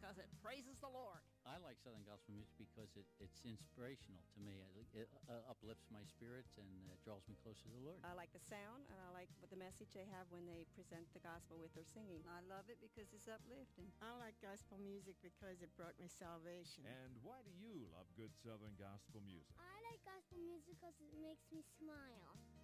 because it praises the Lord. I like Southern gospel music because it's inspirational to me. It uplifts my spirits and draws me closer to the Lord. I like the sound, and I like the message they have when they present the gospel with their singing. I love it because it's uplifting. I like gospel music because it brought me salvation. And why do you love good Southern gospel music? I like gospel music because it makes me smile.